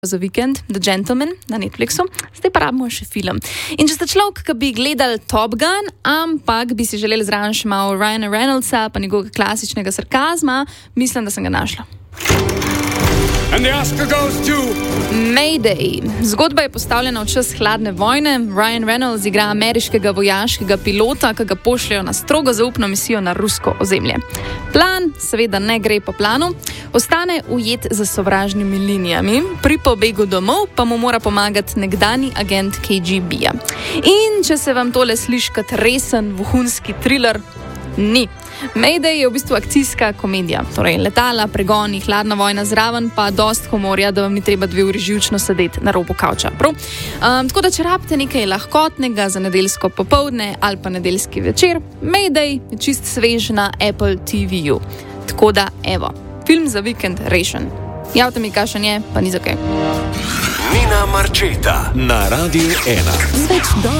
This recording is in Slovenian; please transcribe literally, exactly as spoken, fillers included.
za vikend, The Gentleman na Netflixu, zdaj pa rabimo še film. In če ste človek, ki bi gledali Top Gun, ampak bi si želeli zraven še malo Ryana Reynoldsa, pa njegovega klasičnega sarkazma, mislim, da sem ga našla. And the Oscar goes to Mayday. Zgodba je postavljena v čas hladne vojne. Ryan Reynolds igra ameriškega vojaškega pilota, ki ga pošljajo na strogo zaupno misijo na rusko ozemlje. Plan seveda ne gre po planu, ostane ujet za sovražnimi linijami, pri pobegu domov pa mu mora pomagati nekdani agent K G B-ja. In če se vam tole sliši kot resen, vohunski thriller, ni. Mayday je v bistvu akcijska komedija, torej letala, pregoni, hladna vojna zraven, pa dost humorja, da vam ni treba dve uri živčno sedeti na robu kavča. Um, tako da, če rabite nekaj lahkotnega za nedeljsko popoldne ali pa nedeljski večer, Mayday je čist svež na Apple T V-ju. Tako da, evo, film za vikend rešen. Javite mi, kakšen je, pa ni za kaj. Nina Marčeta na Radiu ena.